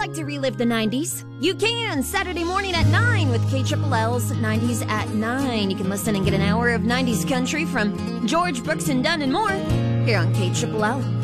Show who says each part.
Speaker 1: like to relive the 90s? You can, Saturday morning at 9 with KLL's 90s at 9. You can listen and get an hour of 90s country from George Brooks and Dunn and more here on KLL.